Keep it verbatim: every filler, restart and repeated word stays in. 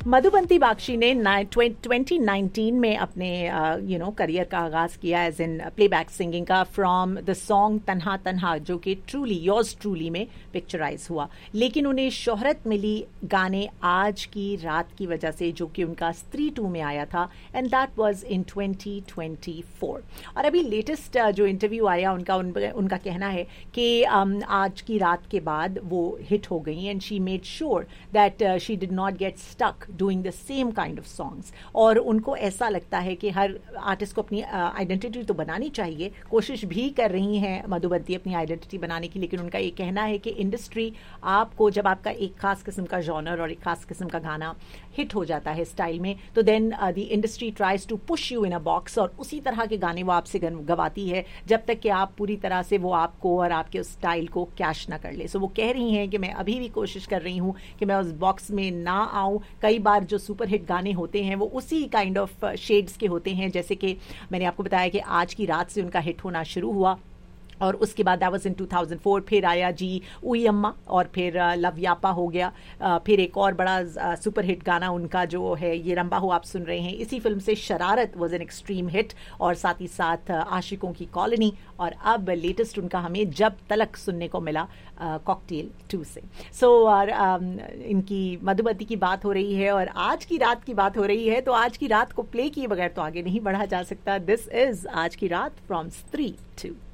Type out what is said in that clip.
मधुबंती बागची ने twenty nineteen में अपने यू नो करियर का आगाज़ किया एज इन प्लेबैक सिंगिंग का फ्रॉम द सॉन्ग तन्हा तन्हा, जो कि ट्रूली योर्स ट्रूली में पिक्चराइज हुआ। लेकिन उन्हें शोहरत मिली गाने आज की रात की वजह से, जो कि उनका स्त्री टू में आया था, and that was in twenty twenty four. और अभी लेटेस्ट जो इंटरव्यू आया उनका उन, उनका कहना है कि um, आज की रात के बाद वो हिट हो गई and she made sure that she did not get stuck doing the same kind of songs. और उनको ऐसा लगता है कि हर आर्टिस्ट को अपनी आइडेंटिटी uh, तो बनानी चाहिए, कोशिश भी कर रही हैं मधुबंती अपनी आइडेंटिटी बनाने की, लेकिन उनका ये कहना है कि इंडस्ट्री आपको, जब आपका एक खास किस्म का जॉनर और एक खास किस्म का गाना हिट हो जाता है स्टाइल में, तो then the industry tries to push you in a box, और उसी तरह के गाने वो आपसे गवाती है जब तक कि आप पूरी तरह से वो आपको और आपके उस स्टाइल को कैश ना कर ले। सो so, वो कह रही हैं कि मैं अभी भी कोशिश कर रही हूँ कि मैं उस बॉक्स में ना आऊँ। कई बार जो सुपर हिट गाने होते हैं वो उसी काइंड ऑफ शेड्स के होते हैं, जैसे कि मैंने आपको बताया कि आज की रात से उनका हिट होना शुरू हुआ, और उसके बाद that was in two thousand four, फिर आया जी उई अम्मा, और फिर लव यापा हो गया, फिर एक और बड़ा सुपर हिट गाना उनका जो है ये रंबा हो आप सुन रहे हैं, इसी फिल्म से शरारत वाज एन एक्सट्रीम हिट, और साथ ही साथ आशिकों की कॉलोनी, और अब लेटेस्ट उनका हमें जब तलक सुनने को मिला कॉकटेल टू से। सो so, और uh, इनकी मधुबंती की बात हो रही है और आज की रात की बात हो रही है, तो आज की रात को प्ले किए बगैर तो आगे नहीं बढ़ा जा सकता। दिस इज आज की रात फ्रॉम स्त्री टू।